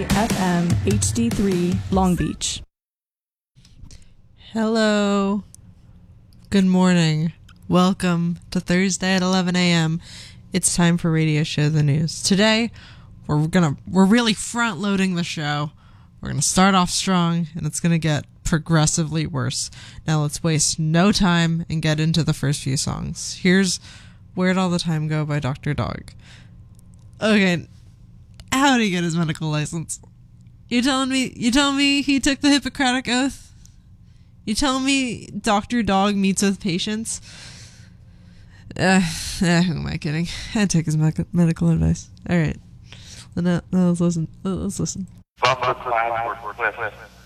FM HD3 Long Beach. Hello. Good morning. Welcome to Thursday at 11 a.m. It's time for Radio Show the News. Today, we're really front loading the show. We're gonna start off strong, and it's gonna get progressively worse. Now let's waste no time and get into the first few songs. Here's Where'd All the Time Go by Dr. Dog. Okay, how did he get his medical license? You telling me he took the Hippocratic Oath? You telling me Dr. Dog meets with patients? Who am I kidding? I took his medical advice. Alright. Let's listen. From the clouds were cliffs